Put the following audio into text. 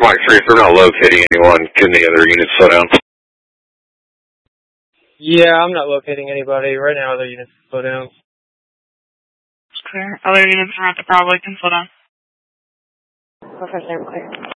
Mike 3, if they're not locating anyone, can the other units slow down? Yeah, I'm not locating anybody. Right now, other units can slow down. It's clear. Other units around the Bravo can slow down. Professor, clear.